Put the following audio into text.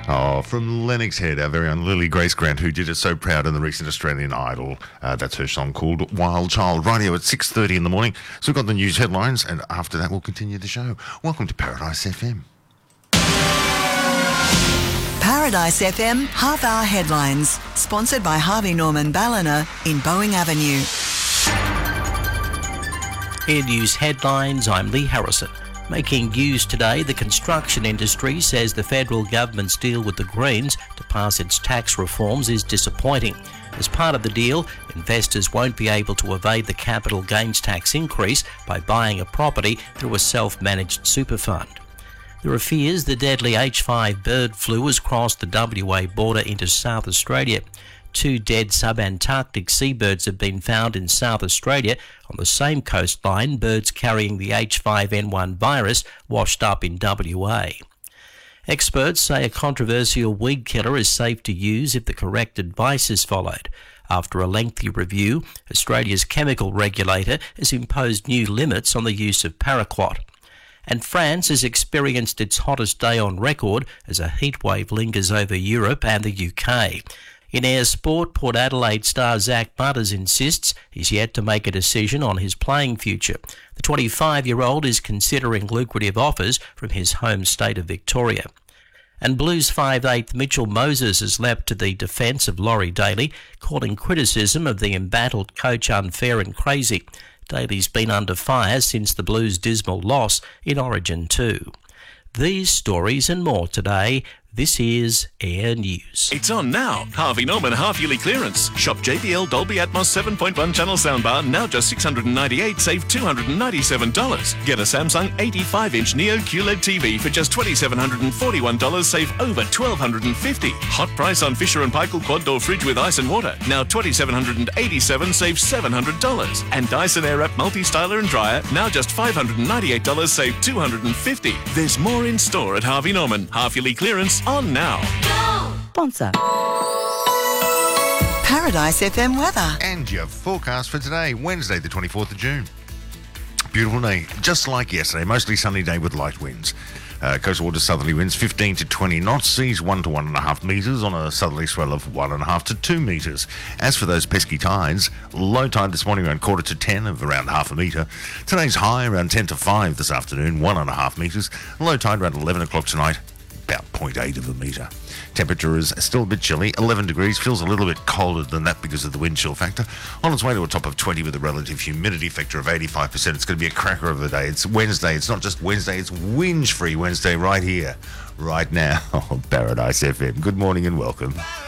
Oh, from Lennox Head, our very own Lily Grace Grant, who did us so proud in the recent Australian Idol. That's her song called Wild Child. Radio at 6:30 in the morning. So we've got the news headlines, and after that we'll continue the show. Welcome to Paradise FM. Paradise FM half-hour headlines, sponsored by Harvey Norman Ballina in Boeing Avenue. Air News headlines, I'm Lee Harrison. Making news today, the construction industry says the federal government's deal with the Greens to pass its tax reforms is disappointing. As part of the deal, investors won't be able to evade the capital gains tax increase by buying a property through a self-managed super fund. There are fears the deadly H5 bird flu has crossed the WA border into South Australia. 2 dead subantarctic seabirds have been found in South Australia. On the same coastline, birds carrying the H5N1 virus washed up in WA. Experts say a controversial weed killer is safe to use if the correct advice is followed. After a lengthy review, Australia's chemical regulator has imposed new limits on the use of paraquat. And France has experienced its hottest day on record as a heatwave lingers over Europe and the UK. In air sport, Port Adelaide star Zach Butters insists he's yet to make a decision on his playing future. The 25-year-old is considering lucrative offers from his home state of Victoria. And Blues 5'8" Mitchell Moses has leapt to the defence of Laurie Daly, calling criticism of the embattled coach unfair and crazy. Daly's been under fire since the Blues' dismal loss in Origin 2. These stories and more today. This is Air News. It's on now. Harvey Norman half-yearly clearance. Shop JBL Dolby Atmos 7.1 channel soundbar, now just $698, save $297. Get a Samsung 85-inch Neo QLED TV for just $2,741, save over $1,250. Hot price on Fisher & Paykel quad door fridge with ice and water, now $2,787, save $700. And Dyson Airwrap multi-styler and dryer, now just $598, save $250. There's more in store at Harvey Norman. Half-yearly clearance on now. Sponsor. Paradise FM weather. And your forecast for today, Wednesday the 24th of June. Beautiful day, just like yesterday, mostly sunny day with light winds. Coastal waters southerly winds 15 to 20 knots, seas 1 to 1.5 metres on a southerly swell of 1.5 to 2 metres. As for those pesky tides, low tide this morning around 9:45 to 10 of around half a metre. Today's high around 10 to 5 this afternoon, 1.5 metres. Low tide around 11 o'clock tonight, about 0.8 of a metre. Temperature is still a bit chilly, 11 degrees, feels a little bit colder than that because of the wind chill factor. On its way to a top of 20 with a relative humidity factor of 85%. It's going to be a cracker of a day. It's Wednesday. It's not just Wednesday, it's whinge-free Wednesday right here, right now on Paradise FM. Good morning and welcome.